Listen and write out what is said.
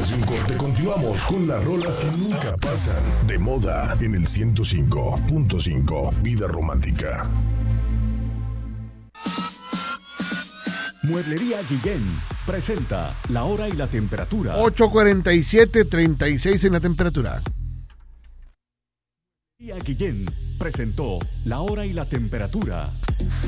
Después de un corte continuamos con las rolas que nunca pasan de moda en el 105.5 Vida Romántica. Mueblería Guillén presenta la hora y la temperatura. 8:47, 36 en la temperatura. Mueblería Guillén presentó la hora y la temperatura.